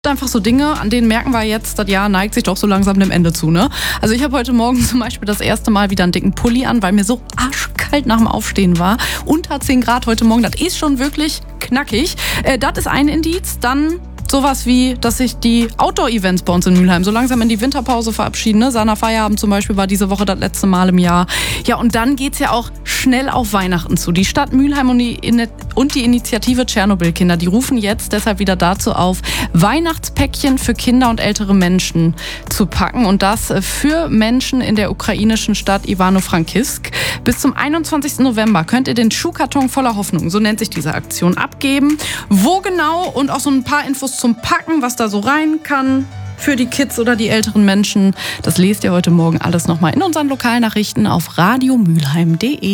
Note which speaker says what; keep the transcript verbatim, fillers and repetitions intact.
Speaker 1: Einfach so Dinge, an denen merken wir jetzt, das Jahr neigt sich doch so langsam dem Ende zu, ne? Also ich habe heute Morgen zum Beispiel das erste Mal wieder einen dicken Pulli an, weil mir so arschkalt nach dem Aufstehen war. Unter zehn Grad heute Morgen, das ist schon wirklich knackig. Äh, das ist ein Indiz. Dann sowas wie, dass sich die Outdoor-Events bei uns in Mülheim so langsam in die Winterpause verabschieden. Ne? Sana Feierabend zum Beispiel war diese Woche das letzte Mal im Jahr. Ja, und dann geht's ja auch schnell auf Weihnachten zu. Die Stadt Mülheim und die, und die Initiative Tschernobyl-Kinder, die rufen jetzt deshalb wieder dazu auf, Weihnachtspäckchen für Kinder und ältere Menschen zu packen. Und das für Menschen in der ukrainischen Stadt Ivano-Frankivsk. Bis zum einundzwanzigsten November könnt ihr den Schuhkarton voller Hoffnung, so nennt sich diese Aktion, abgeben. Wo genau und auch so ein paar Infos zum Packen, was da so rein kann für die Kids oder die älteren Menschen, das lest ihr heute Morgen alles nochmal in unseren Lokalnachrichten auf radiomülheim punkt de.